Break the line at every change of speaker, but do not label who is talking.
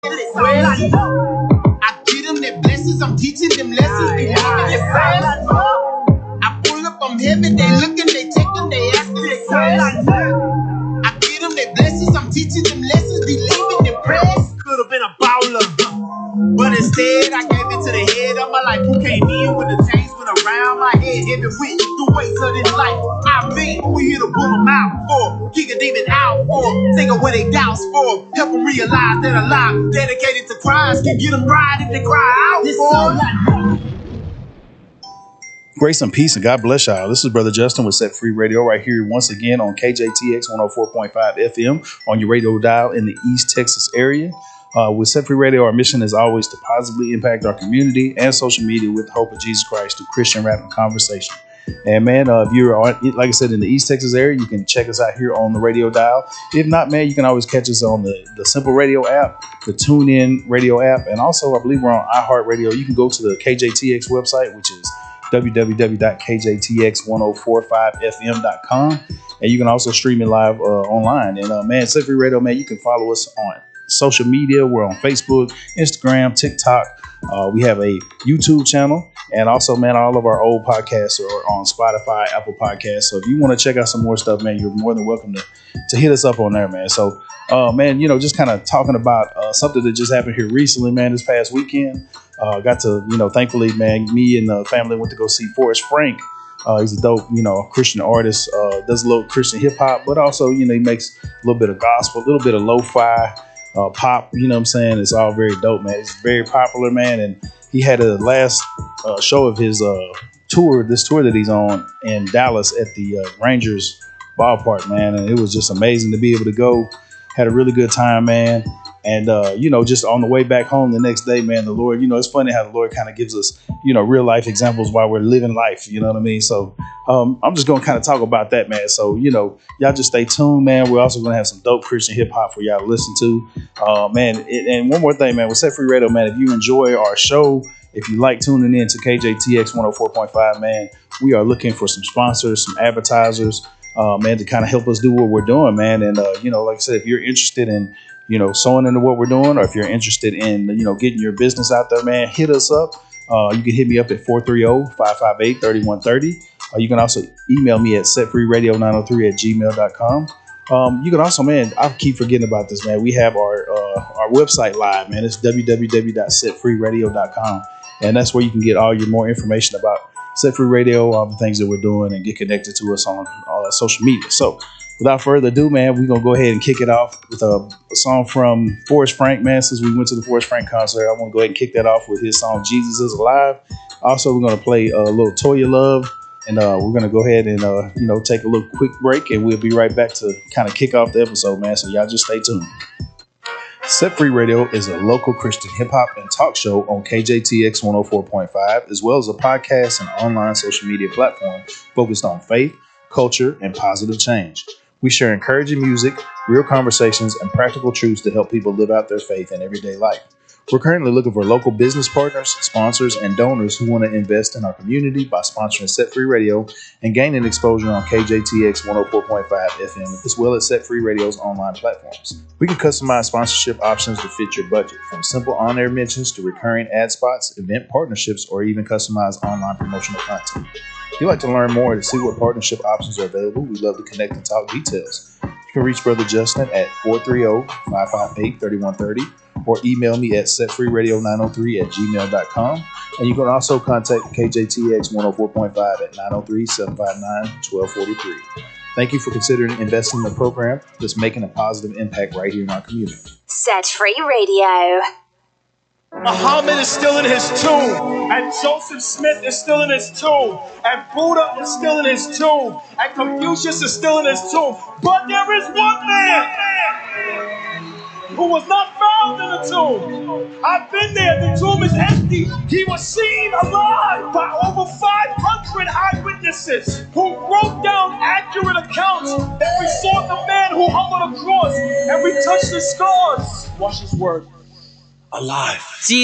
Well, I know I get them their blessings, I'm teaching them lessons. They living their prayers. I pull up, I'm heavy, they looking, they taking, they asking their prayers. I get them their blessings, I'm teaching them lessons. They living their prayers. Could have been a baller, but instead I gave it to the head of my life. Who came in when the chains went around my head, heavy with the weights of this life. I mean, we here to pull them out for, kick a demon out for, take away they doubts for, help them realize that a life dedicated to Christ can get them right if they cry out. This for.
Grace and peace and God bless y'all. This is Brother Justin with Set Free Radio right here once again on KJTX 104.5 FM on your radio dial in the East Texas area. With Set Free Radio, our mission is always to positively impact our community and social media with the hope of Jesus Christ through Christian rap and conversation. And man, if you're on, like I said, in the East Texas area, you can check us out here on the radio dial. If not, man, you can always catch us on the Simple Radio app, the TuneIn Radio app, and also I believe we're on iHeartRadio. You can go to the KJTX website, which is www.kjtx1045fm.com, and you can also stream it live online. And man, Set Free Radio, man, you can follow us on social media. We're on Facebook, Instagram, TikTok. We have a YouTube channel, and also, man, all of our old podcasts are on Spotify, Apple Podcasts. So if you want to check out some more stuff, man, you're more than welcome to hit us up on there, man. So man, just kind of talking about something that just happened here recently, man, this past weekend. Got to, thankfully, man, me and the family went to go see Forrest Frank. He's a dope, Christian artist, does a little Christian hip hop, but also, he makes a little bit of gospel, a little bit of lo-fi pop, you know what I'm saying? It's all very dope, man. It's very popular, man. And he had a last show of his tour that he's on in Dallas at the Rangers ballpark, man. And it was just amazing to be able to go. Had a really good time, man. And, just on the way back home the next day, man, the Lord, it's funny how the Lord kind of gives us, real life examples while we're living life. You know what I mean? So I'm just going to kind of talk about that, man. So, y'all just stay tuned, man. We're also going to have some dope Christian hip hop for y'all to listen to, man. And one more thing, man, with Set Free Radio, man, if you enjoy our show, if you like tuning in to KJTX 104.5, man, we are looking for some sponsors, some advertisers, man, to kind of help us do what we're doing, man. And, like I said, if you're interested in, sewing into what we're doing, or if you're interested in, getting your business out there, man, hit us up. You can hit me up at 430-558-3130. You can also email me at setfreeradio903@gmail.com. You can also, man, I keep forgetting about this, man. We have our website live, man. It's www.setfreeradio.com. And that's where you can get all your more information about Set Free Radio, all the things that we're doing, and get connected to us on social media. So without further ado, man, we're going to go ahead and kick it off with a song from Forrest Frank, man. Since we went to the Forrest Frank concert, I want to go ahead and kick that off with his song, Jesus is Alive. Also, we're going to play a little Toya Love, and we're going to go ahead and, take a little quick break, and we'll be right back to kind of kick off the episode, man. So y'all just stay tuned. Set Free Radio is a local Christian hip-hop and talk show on KJTX 104.5, as well as a podcast and online social media platform focused on faith, culture, and positive change. We share encouraging music, real conversations, and practical truths to help people live out their faith in everyday life. We're currently looking for local business partners, sponsors, and donors who want to invest in our community by sponsoring Set Free Radio and gaining exposure on KJTX 104.5 FM, as well as Set Free Radio's online platforms. We can customize sponsorship options to fit your budget, from simple on-air mentions to recurring ad spots, event partnerships, or even customized online promotional content. If you'd like to learn more to see what partnership options are available, we'd love to connect and talk details. You can reach Brother Justin at 430-558-3130 or email me at setfreeradio903@gmail.com. And you can also contact KJTX 104.5 at 903-759-1243. Thank you for considering investing in the program that's making a positive impact right here in our community.
Set Free Radio.
Muhammad is still in his tomb, and Joseph Smith is still in his tomb, and Buddha is still in his tomb, and Confucius is still in his tomb. But there is one man who was not found in the tomb. I've been there. The tomb is empty. He was seen alive by over 500 eyewitnesses who wrote down accurate accounts that we saw the man who hung on a cross, and we touched his scars. Watch his word. Alive.